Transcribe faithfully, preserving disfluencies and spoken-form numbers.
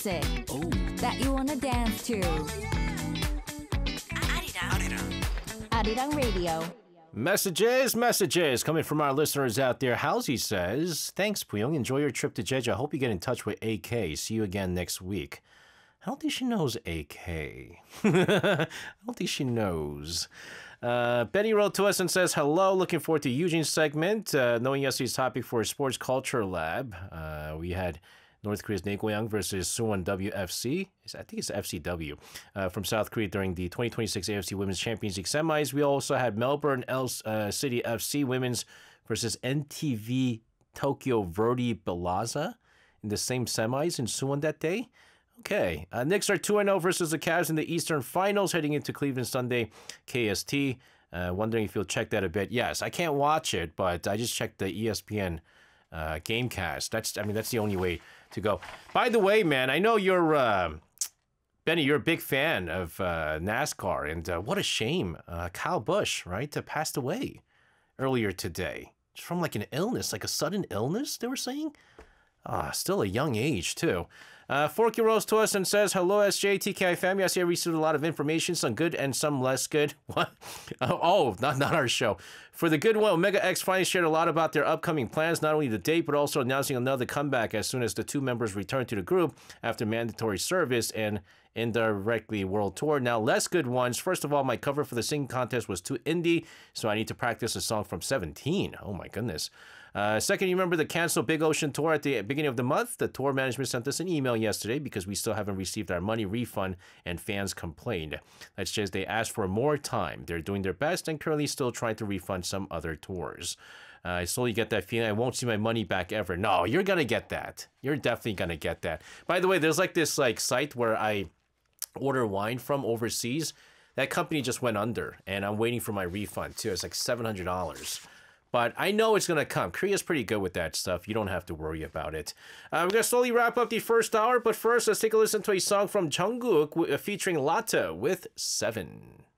music Oh. that you wanna dance to. Arirang Radio. Messages, messages coming from our listeners out there. Halsey says, thanks, Puyong. Enjoy your trip to Jeju. I hope you get in touch with A K. See you again next week. I don't think she knows A K. I don't think she knows. Uh, Benny wrote to us and says, hello, looking forward to Eugene's segment. Uh, knowing yesterday's topic for a sports culture lab, uh, we had North Korea's Daegoyang versus Suwon W F C. I think it's F C W uh, from South Korea during the twenty twenty-six A F C Women's Champions League semis. We also had Melbourne L uh, City F C Women's versus N T V Tokyo Verdy Belaza in the same semis in Suwon that day. Okay, uh, Knicks are two and oh versus the Cavs in the Eastern Finals heading into Cleveland Sunday, K S T. Uh, wondering if you'll check that a bit. Yes, I can't watch it, but I just checked the E S P N uh, Gamecast. That's, I mean, that's the only way to go. By the way, man, I know you're, uh, Benny, you're a big fan of uh, NASCAR, and uh, what a shame. Uh, Kyle Busch, right, uh, passed away earlier today. It's from like an illness, like a sudden illness, they were saying. Ah, still a young age, too. Uh, Forky rolls to us and says, hello, S J, T K I family. I see I received a lot of information, some good and some less good. What? Oh, oh, not, not our show. For the good one, Omega X finally shared a lot about their upcoming plans, not only the date, but also announcing another comeback as soon as the two members return to the group after mandatory service and indirectly world tour. Now, less good ones. First of all, my cover for the singing contest was too indie, so I need to practice a song from seventeen. Oh, my goodness. Uh, second, you remember the canceled Big Ocean tour at the beginning of the month? The tour management sent us an email yesterday because we still haven't received our money refund and fans complained. That's just they asked for more time. They're doing their best and currently still trying to refund some other tours. Uh, I slowly get that feeling I won't see my money back ever. No, you're going to get that. You're definitely going to get that. By the way, there's like this like site where I order wine from overseas. That company just went under and I'm waiting for my refund too. It's like seven hundred dollars. But I know it's going to come. Korea's pretty good with that stuff. You don't have to worry about it. Uh, we're going to slowly wrap up the first hour. But first, let's take a listen to a song from Jungkook featuring Latta with Seven.